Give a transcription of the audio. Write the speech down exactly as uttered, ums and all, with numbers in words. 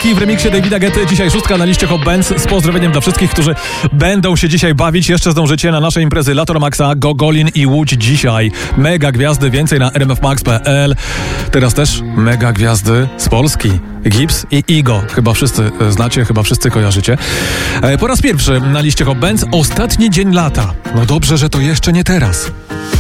Polski w remiksie Davida Guetty. Dzisiaj szóstka na liście Hot Bands z pozdrowieniem dla wszystkich, którzy będą się dzisiaj bawić. Jeszcze zdążycie na nasze imprezy Lator Maxa, Gogolin i Łódź dzisiaj. Mega gwiazdy, więcej na r m f max kropka p l. Teraz też mega gwiazdy z Polski. Gibbs i Igo. Chyba wszyscy znacie, chyba wszyscy kojarzycie. Po raz pierwszy na liście Hot Bands ostatni dzień lata. No dobrze, że to jeszcze nie teraz.